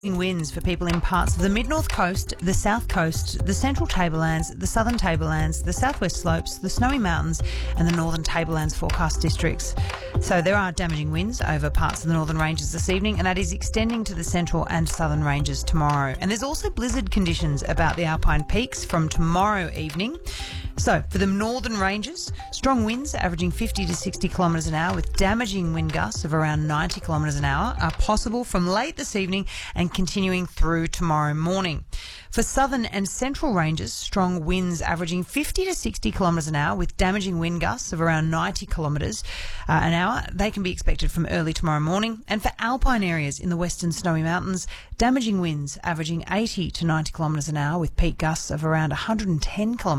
Winds for people in parts of the mid-north coast, the south coast, the central tablelands, the southern tablelands, the southwest slopes, the snowy mountains and the northern tablelands forecast districts. So there are damaging winds over parts of the northern ranges this evening, and that is extending to the central and southern ranges tomorrow. And there's also blizzard conditions about the Alpine peaks from tomorrow evening. So, for the northern ranges, strong winds averaging 50 to 60 kilometres an hour with damaging wind gusts of around 90 kilometres an hour are possible from late this evening and continuing through tomorrow morning. For southern and central ranges, strong winds averaging 50 to 60 kilometres an hour with damaging wind gusts of around 90 kilometres an hour. They can be expected from early tomorrow morning. And for alpine areas in the western snowy mountains, damaging winds averaging 80 to 90 kilometres an hour with peak gusts of around 110 kilometres